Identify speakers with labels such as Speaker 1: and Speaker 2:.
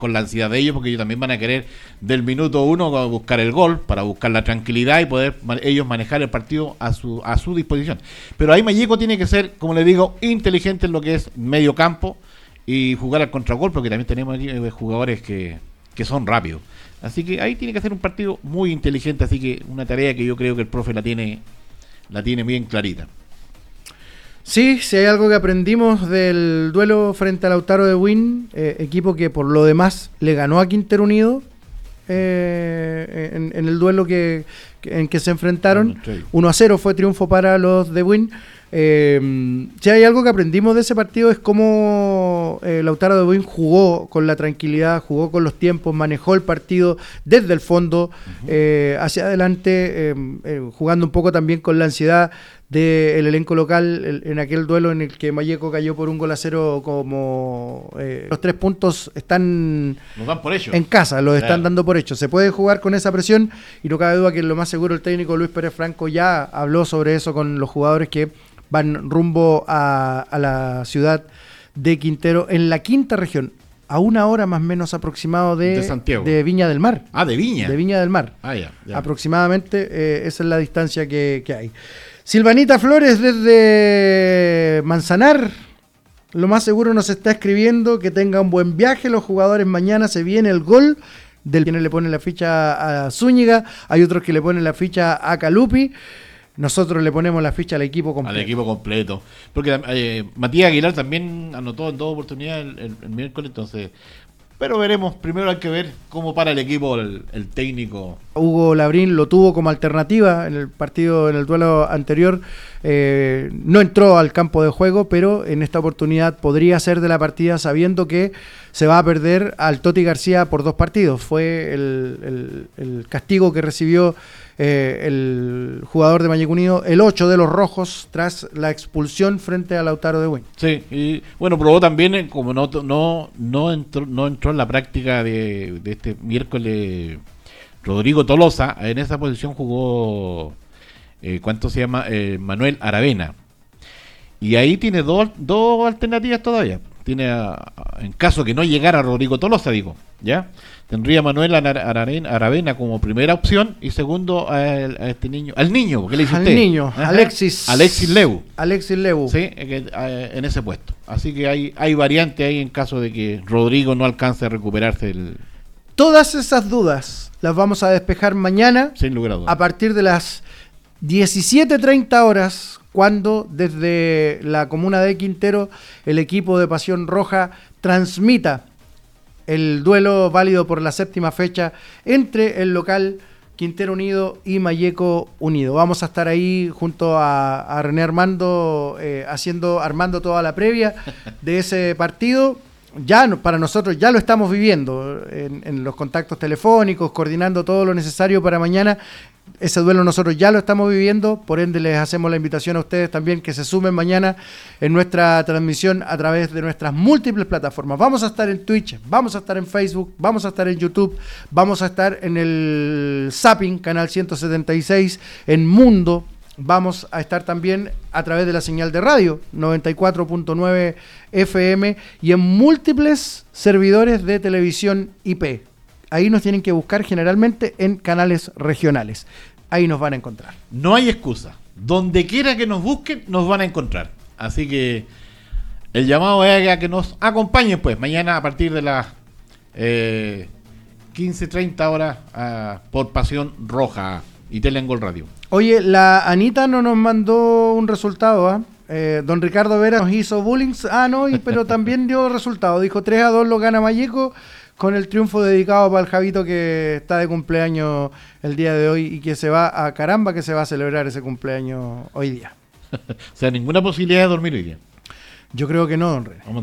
Speaker 1: con la ansiedad de ellos, porque ellos también van a querer del minuto 1 buscar el gol, para buscar la tranquilidad y poder ellos manejar el partido a su disposición. Pero ahí Malleco tiene que ser, como le digo, inteligente en lo que es medio campo y jugar al contragol, porque también tenemos aquí jugadores que son rápidos. Así que ahí tiene que ser un partido muy inteligente, así que una tarea que yo creo que el profe la tiene bien clarita.
Speaker 2: Sí, si hay algo que aprendimos del duelo frente a Lautaro de Buin, equipo que por lo demás le ganó a Quintero Unido en el duelo en que se enfrentaron. 1-0 fue triunfo para los de Buin. Si hay algo que aprendimos de ese partido es cómo Lautaro de Buin jugó con la tranquilidad, jugó con los tiempos, manejó el partido desde el fondo hacia adelante, jugando un poco también con la ansiedad del elenco local en aquel duelo en el que Malleco cayó por 1-0, como los 3 puntos están
Speaker 1: por hecho
Speaker 2: en casa, los están dando por hecho. Se puede jugar con esa presión y no cabe duda que lo más seguro el técnico Luis Pérez Franco ya habló sobre eso con los jugadores que van rumbo a la ciudad de Quintero, en la quinta región, a 1 hora más o menos aproximado de
Speaker 1: Santiago.
Speaker 2: De Viña del Mar.
Speaker 1: De Viña.
Speaker 2: De Viña del Mar.
Speaker 1: Ya.
Speaker 2: Aproximadamente, esa es la distancia que hay. Silvanita Flores desde Manzanar, lo más seguro nos está escribiendo que tenga un buen viaje los jugadores. Mañana se viene el gol del quienes le ponen la ficha a Zúñiga, hay otros que le ponen la ficha a Calupi. Nosotros le ponemos la ficha al equipo completo. Porque Matías Aguilar también anotó en 2 oportunidades el miércoles, entonces. Pero veremos, primero hay que ver cómo para el equipo el técnico. Hugo Labrín lo tuvo como alternativa en el partido, en el duelo anterior. No entró al campo de juego, pero en esta oportunidad podría ser de la partida, sabiendo que se va a perder al Toti García por 2 partidos. Fue el castigo que recibió el jugador de Malleco Unido, el 8 de los rojos, tras la expulsión frente a Lautaro de Buin.
Speaker 1: Sí, y bueno, probó también, como no entró en la práctica de este miércoles Rodrigo Tolosa, en esa posición jugó Manuel Aravena, y ahí tiene dos alternativas todavía. Tiene en caso que no llegara Rodrigo Tolosa, ya tendría Manuel Aravena como primera opción, y segundo al niño, ¿qué le dice usted?
Speaker 2: Al niño, Alexis Leu.
Speaker 1: Sí, en ese puesto. Así que hay variante ahí en caso de que Rodrigo no alcance a recuperarse.
Speaker 2: Todas esas dudas las vamos a despejar mañana,
Speaker 1: sin lugar a dudas,
Speaker 2: a partir de las 17:30 horas, cuando desde la comuna de Quintero el equipo de Pasión Roja transmita el duelo válido por la 7ª fecha entre el local Quintero Unido y Malleco Unido. Vamos a estar ahí junto a René Armando, armando toda la previa de ese partido. Ya para nosotros ya lo estamos viviendo en los contactos telefónicos, coordinando todo lo necesario para mañana. Ese duelo nosotros ya lo estamos viviendo, por ende les hacemos la invitación a ustedes también que se sumen mañana en nuestra transmisión a través de nuestras múltiples plataformas. Vamos a estar en Twitch, vamos a estar en Facebook, vamos a estar en YouTube, vamos a estar en el Zapping, canal 176, en Mundo. Vamos a estar también a través de la señal de radio 94.9 FM y en múltiples servidores de televisión IP. Ahí nos tienen que buscar generalmente en canales regionales. Ahí nos van a encontrar.
Speaker 1: No hay excusa. Donde quiera que nos busquen, nos van a encontrar. Así que el llamado es a que nos acompañen, pues, mañana a partir de las 15:30 horas por Pasión Roja y Telengol Radio.
Speaker 2: Oye, la Anita no nos mandó un resultado, don Ricardo Vera nos hizo bullying, pero también dio resultado. Dijo 3-2 lo gana Malleco, con el triunfo dedicado para el Javito, que está de cumpleaños el día de hoy y que se va a celebrar ese cumpleaños hoy día.
Speaker 1: O sea, ninguna posibilidad de dormir hoy día.
Speaker 2: Yo creo que no, don René.